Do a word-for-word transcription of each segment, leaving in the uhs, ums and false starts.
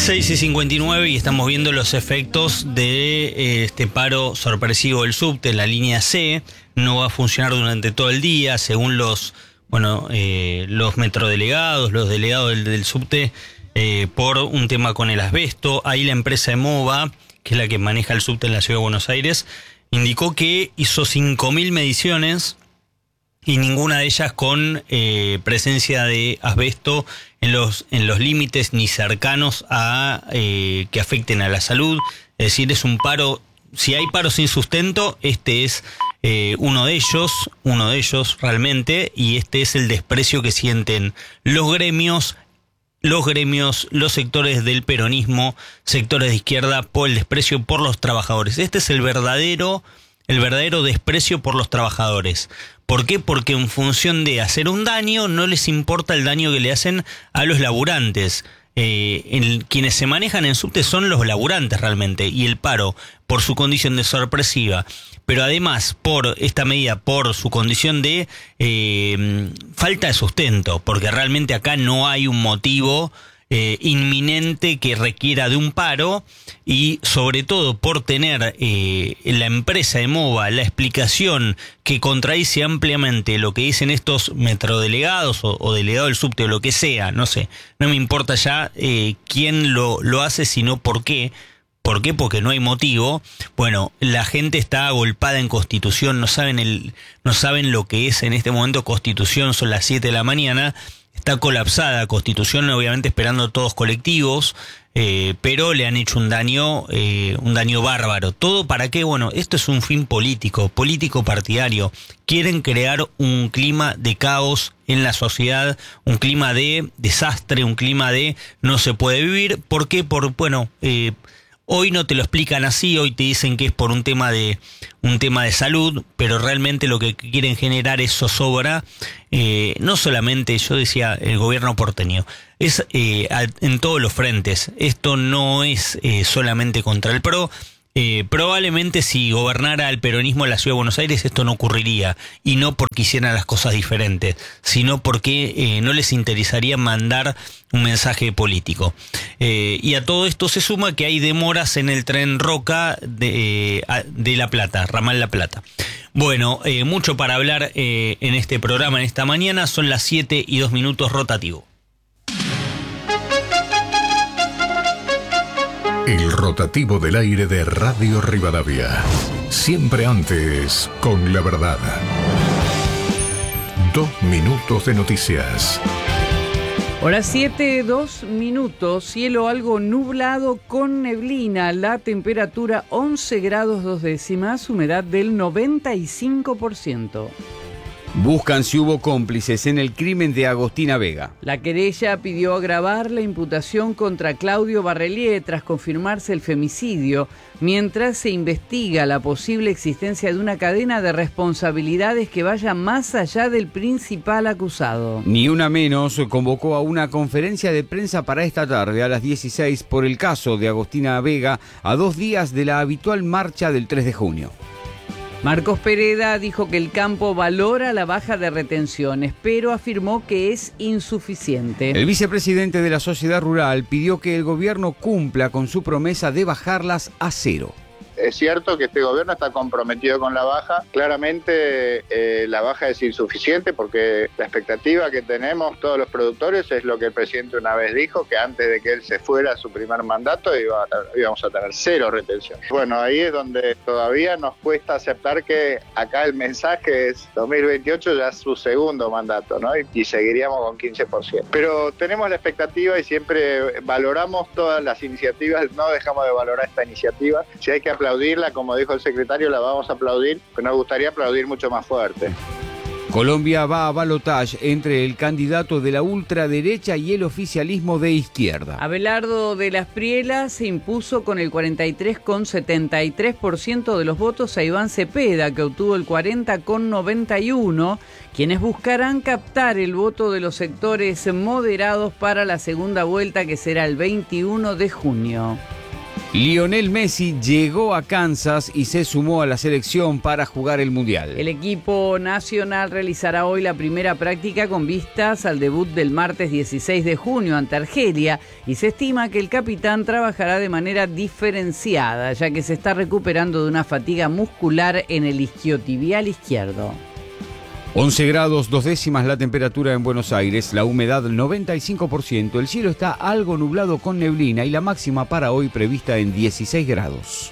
seis y cincuenta y nueve y estamos viendo los efectos de eh, este paro sorpresivo del subte en la línea C. No va a funcionar durante todo el día, según los bueno eh, los metrodelegados, los delegados del, del subte, eh, por un tema con el asbesto. Ahí la empresa EMOVA, que es la que maneja el subte en la Ciudad de Buenos Aires, indicó que hizo cinco mil mediciones y ninguna de ellas con eh, presencia de asbesto en los en los límites ni cercanos a eh, que afecten a la salud. Es decir, es un paro, si hay paro sin sustento, este es eh, uno de ellos, uno de ellos realmente, y este es el desprecio que sienten los gremios, los gremios, los sectores del peronismo, sectores de izquierda, por el desprecio por los trabajadores. Este es el verdadero, el verdadero desprecio por los trabajadores. ¿Por qué? Porque en función de hacer un daño, no les importa el daño que le hacen a los laburantes. Eh, el, quienes se manejan en subte son los laburantes realmente, y el paro, por su condición de sorpresiva, pero además por esta medida, por su condición de eh, falta de sustento, porque realmente acá no hay un motivo Eh, inminente que requiera de un paro, y sobre todo por tener eh, la empresa EMOVA la explicación que contradice ampliamente lo que dicen estos metrodelegados o, o delegados del subte o lo que sea, no sé, no me importa ya eh, quién lo, lo hace, sino por qué. ¿Por qué? Porque no hay motivo. Bueno, la gente está agolpada en Constitución, no saben el, no saben lo que es en este momento Constitución, son las siete de la mañana. Está colapsada Constitución, obviamente esperando todos colectivos, eh, pero le han hecho un daño, eh, un daño bárbaro. ¿Todo para qué? Bueno, esto es un fin político, político partidario. Quieren crear un clima de caos en la sociedad, un clima de desastre, un clima de no se puede vivir. ¿Por qué? Por, bueno, eh, hoy no te lo explican así, hoy te dicen que es por un tema de un tema de salud, pero realmente lo que quieren generar es zozobra, eh, no solamente, yo decía, el gobierno porteño, es eh, en todos los frentes. Esto no es eh, solamente contra el PRO. Eh, probablemente si gobernara el peronismo en la Ciudad de Buenos Aires esto no ocurriría, y no porque hicieran las cosas diferentes, sino porque eh, no les interesaría mandar un mensaje político. Eh, y a todo esto se suma que hay demoras en el tren Roca de, eh, de La Plata, ramal La Plata. Bueno, eh, mucho para hablar eh, en este programa en esta mañana. Son las siete y dos minutos, rotativo. El rotativo del aire de Radio Rivadavia. Siempre antes con la verdad. Dos minutos de noticias. Hora siete, dos minutos. Cielo algo nublado con neblina. La temperatura once grados dos décimas. Humedad del noventa y cinco por ciento. Buscan si hubo cómplices en el crimen de Agostina Vega. La querella pidió agravar la imputación contra Claudio Barrelier tras confirmarse el femicidio, mientras se investiga la posible existencia de una cadena de responsabilidades que vaya más allá del principal acusado. Ni una menos convocó a una conferencia de prensa para esta tarde a las dieciséis por el caso de Agostina Vega, a dos días de la habitual marcha del tres de junio. Marcos Pereda dijo que el campo valora la baja de retenciones, pero afirmó que es insuficiente. El vicepresidente de la Sociedad Rural pidió que el gobierno cumpla con su promesa de bajarlas a cero. Es cierto que este gobierno está comprometido con la baja. Claramente eh, la baja es insuficiente porque la expectativa que tenemos todos los productores es lo que el presidente una vez dijo, que antes de que él se fuera a su primer mandato iba a, íbamos a tener cero retención. Bueno, ahí es donde todavía nos cuesta aceptar que acá el mensaje es dos mil veintiocho ya es su segundo mandato, ¿no? Y, y seguiríamos con quince por ciento. Pero tenemos la expectativa y siempre valoramos todas las iniciativas, no dejamos de valorar esta iniciativa. Si hay que aplaudir aplaudirla, como dijo el secretario, la vamos a aplaudir, pero nos gustaría aplaudir mucho más fuerte. Colombia va a balotaje entre el candidato de la ultraderecha y el oficialismo de izquierda. Abelardo de las Prielas se impuso con el cuarenta y tres coma setenta y tres por ciento de los votos a Iván Cepeda, que obtuvo el cuarenta coma noventa y uno por ciento, quienes buscarán captar el voto de los sectores moderados para la segunda vuelta, que será el veintiuno de junio. Lionel Messi llegó a Kansas y se sumó a la selección para jugar el Mundial. El equipo nacional realizará hoy la primera práctica con vistas al debut del martes dieciséis de junio ante Argelia y se estima que el capitán trabajará de manera diferenciada, ya que se está recuperando de una fatiga muscular en el isquiotibial izquierdo. once grados, dos décimas la temperatura en Buenos Aires, la humedad noventa y cinco por ciento, el cielo está algo nublado con neblina y la máxima para hoy prevista en dieciséis grados.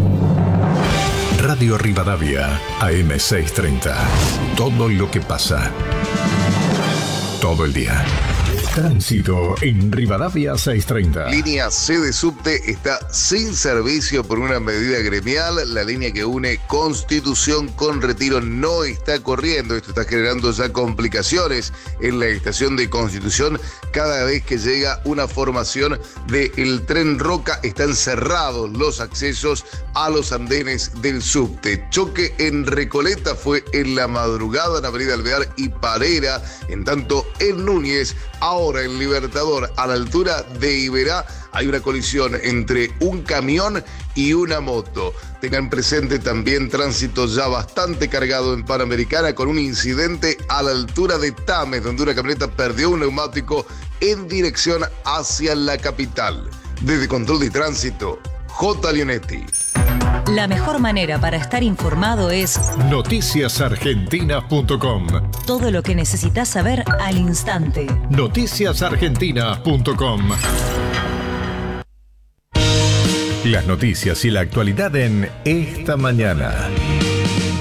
Radio Rivadavia, A M seiscientos treinta. Todo lo que pasa. Todo el día. Tránsito en Rivadavia seiscientos treinta. Línea C de subte está sin servicio por una medida gremial. La línea que une Constitución con Retiro no está corriendo. Esto está generando ya complicaciones en la estación de Constitución. Cada vez que llega una formación del tren Roca, están cerrados los accesos a los andenes del subte. Choque en Recoleta fue en la madrugada en Avenida Alvear y Parera. En tanto, en Núñez, ahora en Libertador, a la altura de Iberá, hay una colisión entre un camión y una moto. Tengan presente también tránsito ya bastante cargado en Panamericana con un incidente a la altura de Tames, donde una camioneta perdió un neumático en dirección hacia la capital. Desde Control de Tránsito, J. Leonetti. La mejor manera para estar informado es noticias argentinas punto com. Todo lo que necesitas saber al instante. noticias argentinas punto com. Las noticias y la actualidad en Esta Mañana.